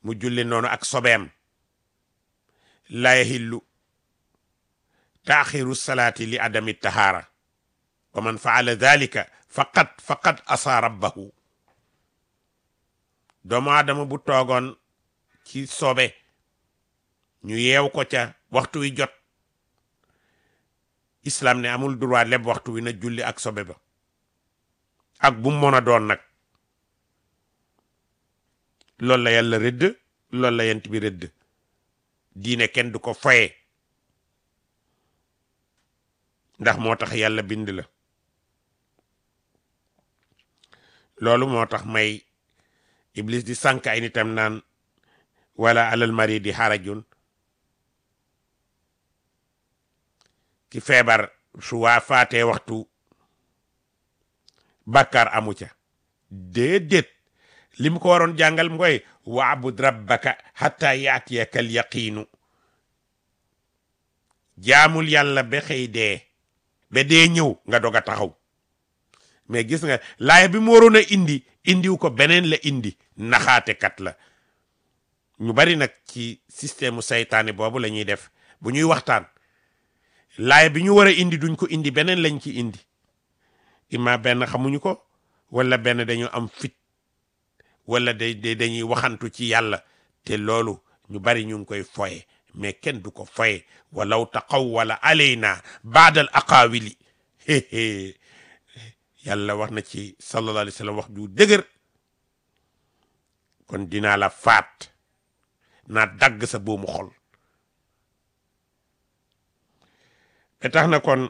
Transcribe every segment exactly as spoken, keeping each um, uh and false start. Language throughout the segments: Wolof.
mu julli noonu ak sobeem la yahillu taaxiru salaati li adami tahaara wa man faala dhalika faqad faqad asa rabbahu. doomu aadama bu toogoon ci sobe ñu yeew ko ca waxtu wi jot islam ne amul droit leb waxtu wi na julli ak sobe ba ak bu mu mën a doon nag. loolu la yàlla rëdd loolu la yent bi rëdd. diine kenn du ko foye ndax moo tax yàlla bind la. loolu moo tax may iblis di sànk ay nitam naan wala alal mari di xarajun ki feebar su waa faatee waxtu bàkkaar amu ca déedéet li mu ko waroon jàngal mooy waabud rabbaka hatta yaatiyaka al yaqiinu. jaamul yàlla ba xëy dee ba dee ñëw nga dog a taxaw. mais gis nga laaya bi mu waroon a indi indiw ko beneen la indi naxaate kat la. ñu bari nag ci système saytaane boobu la ñuy def bu ñuy waxtaan laaya bi ñu war a indi duñ ko indi beneen lañ ci indi. ima benn xamuñu ko wala benn dañu am fit wala da dañuy waxantu ci yàlla te loolu ñu bari ñu ngi koy foye mais kenn du ko foye walaw taqawwala alayna baadal aqaawili yàlla wax na ci sallallahu alayhi wa sallam wax ju dëgër kon dinaa la faat naa dagg sa buumu xol. ba tax na kon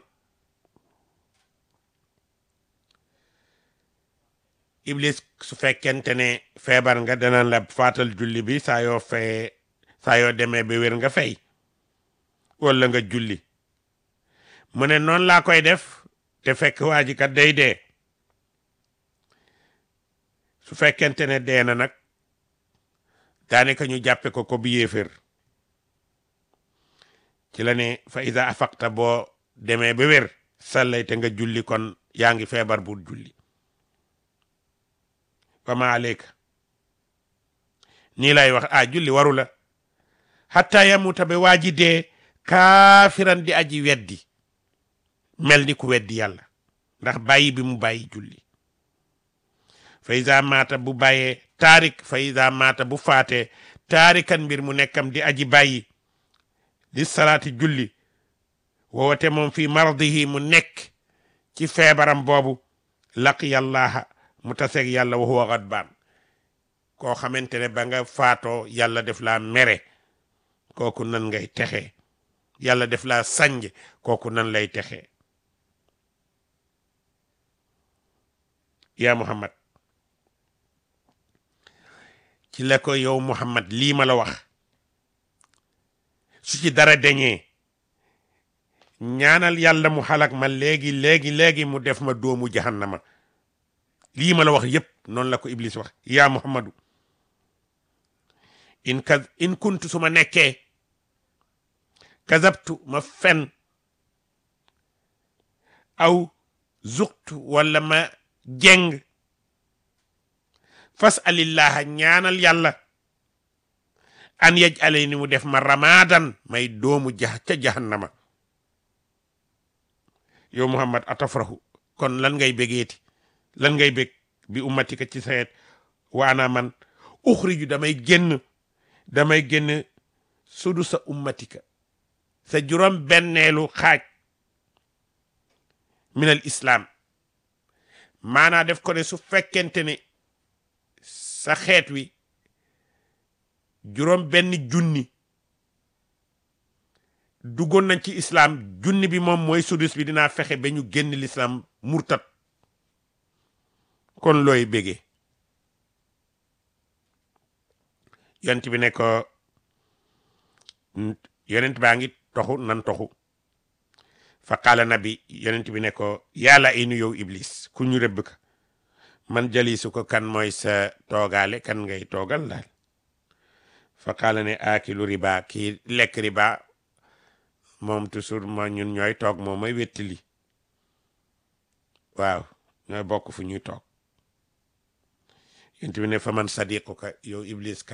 iblis su fekkente ne feebar nga danaan la faatal julli bi saa yoo fee saa yoo demee ba wér nga fay wala nga julli mu ne noonu laa koy def te fekk waa ji kat day dee. su fekkente ne dee na nag daanaka ñu jàppe ko ko bi yéefér ci la ne fa iza afaqta boo demee ba wér sallay te nga julli kon yaa ngi feebar bu julli. wa ma aleyka nii lay wax ah julli waru la hatta yamuta ba waa ji dee kaafiran di aji weddi mel ni ku weddi yàlla ndax bàyyi bi mu bàyyi julli. fa iza maata bu bàyyee taarik fa iza maata bu faatee taarikan mbir mu nekkam di aji bàyyi di salaati julli woote moom fii maradihi mu nekk ci feebaram boobu laqiyallaha mu taseeg yàlla wa huwa ghadbaan koo xamante ne ba nga faatoo yàlla def laa mere kooku nan ngay texe yàlla def laa sanj kooku nan lay texe. yaa Muhammad ci la ko yow Muhammad lii ma la wax su ci dara dañee ñaanal yàlla mu xalak ma léegi léegi léegi mu def ma doomu jahannama. lii ma la wax yépp noonu la ko iblis wax yaa Muhammadu in ka in kuntu su ma nekkee kazabtu ma fen aw zuqtu wala ma jeng fas alillaha ñaanal yàlla an yaj alay ni mu def ma ramadan may doomu jah ca jahannama. yow Muhammad atafrahu kon lan ngay bégeeti lan ngay bég bi ummatika ci sayet waana man uxriju damay génn damay génn sudu sa ummatika sa juróom benneelu xaaj minal islam maanaa def ko ne su fekkente ne sa xeet wi juróom benn junni duggoon nañ ci islam junni bi moom mooy sudus bi dinaa fexe ba ñu génn l'islam murtat kon looy bégee. yonent bi ne ko yonent baa ngi toxu nan toxu fa qaala nabi yonent bi ne ko yàlla inu yow iblis ku ñu rëbb ka man jalisu ko kan mooy sa toogaale kan ngay toogal daal. fa qaala ne aakilu riba kii lekk riba moom toujours ma ñun ñooy toog moom mooy wettili waaw ñooy bokk fu ñuy toog. yonent bi ne fa man sadiquka yow iblis